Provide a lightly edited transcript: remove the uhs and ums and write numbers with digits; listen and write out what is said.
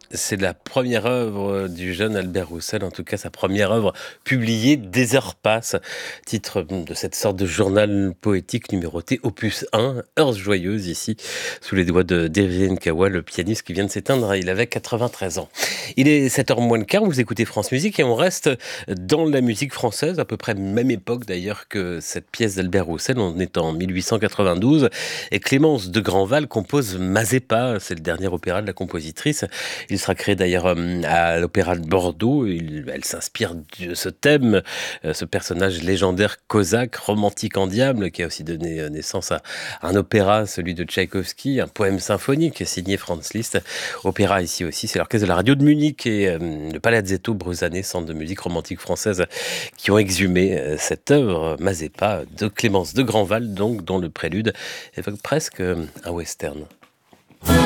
C'est la première œuvre du jeune Albert Roussel, en tout cas sa première œuvre publiée, Des heures passent, titre de cette sorte de journal poétique numéroté, opus 1, Heures joyeuses, ici, sous les doigts de Dervin Kawa, le pianiste qui vient de s'éteindre, il avait 93 ans. Il est 7h moins le quart, vous écoutez France Musique et on reste dans la musique française, à peu près même époque d'ailleurs que cette pièce d'Albert Roussel, on est en 1892, et Clémence de Grandval compose Mazeppa, c'est le dernier opéra de la compositrice. Il sera créé d'ailleurs à l'Opéra de Bordeaux. Elle s'inspire de ce thème, ce personnage légendaire cosaque, romantique en diable, qui a aussi donné naissance à un opéra, celui de Tchaïkovski, un poème symphonique signé Franz Liszt. Opéra ici aussi, c'est l'orchestre de la radio de Munich et le Palazzetto Bruzane, centre de musique romantique française, qui ont exhumé cette œuvre, Mazeppa, de Clémence de Grandval, donc, dont le prélude évoque presque un western.